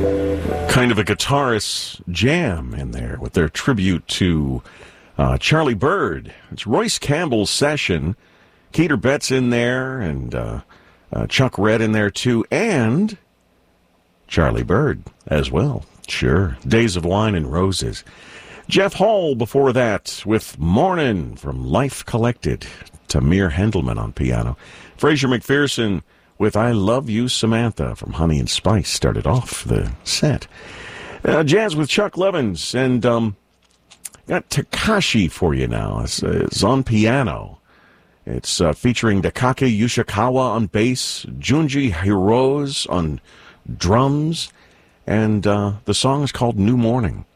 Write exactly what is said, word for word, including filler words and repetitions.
Kind of a guitarist jam in there with their tribute to uh, Charlie Bird. It's Royce Campbell's session. Keter Betts in there, and uh, uh, Chuck Red in there too, and Charlie Bird as well. Sure. Days of Wine and Roses. Jeff Hall before that with Mornin' from Life Collected. Tamir Hendelman on piano. Fraser McPherson with I Love You, Samantha from Honey and Spice started off the set. Uh, jazz with Chuck Levins, and um, got Takashi for you now. It's, uh, it's on piano. It's uh, featuring Dakake Yoshikawa on bass, Junji Hirose on drums, and uh, the song is called New Morning.